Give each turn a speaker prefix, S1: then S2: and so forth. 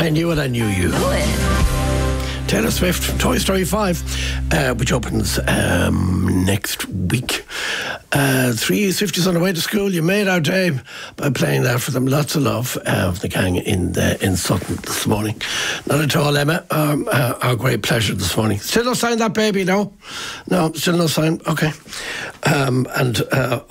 S1: I knew it, I knew you. Taylor Swift from Toy Story 5, which opens next week. 3 Swifties on the way to school. You made our day by playing that for them. Lots of love of the gang in Sutton this morning. Not at all, Emma. Our great pleasure this morning. Still no sign of that baby, no? No, still no sign. Okay. And